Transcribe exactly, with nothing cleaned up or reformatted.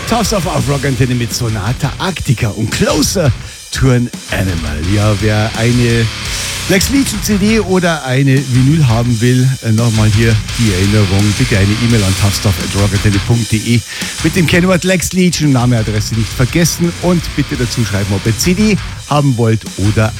Tough Stuff auf Rock Antenne mit Sonata Arctica und Closer to an Animal. Ja, wer eine Lex Legion C D oder eine Vinyl haben will, nochmal hier die Erinnerung. Bitte eine E-Mail an toughstuff at rockantenne punkt de mit dem Kennwort Lex Legion, Name, Adresse nicht vergessen und bitte dazu schreiben, ob ihr C D haben wollt oder